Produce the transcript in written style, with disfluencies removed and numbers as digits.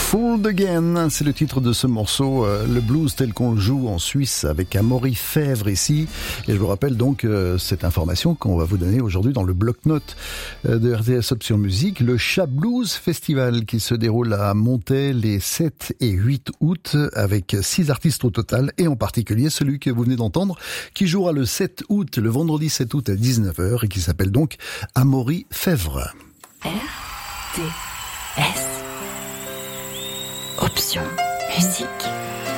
Fooled Again, c'est le titre de ce morceau, le blues tel qu'on le joue en Suisse avec Amaury Fèvre ici. Et je vous rappelle donc cette information qu'on va vous donner aujourd'hui dans le bloc-notes de RTS Option Musique, le Chat Blues Festival qui se déroule à Montaix les 7 et 8 août avec 6 artistes au total et en particulier celui que vous venez d'entendre qui jouera le 7 août, le vendredi 7 août à 19h et qui s'appelle donc Amaury Fèvre. RTS Option Musique.